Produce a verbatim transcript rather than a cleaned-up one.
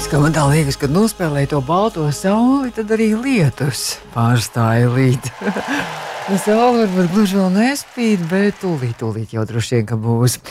Kā man tā liekas, kad nospēlēja to balto sauli, tad arī lietus pārstāja līt. Saule varbūt gluži vēl nespīd, bet tūlīt, tūlīt jau droši vien, ka būs.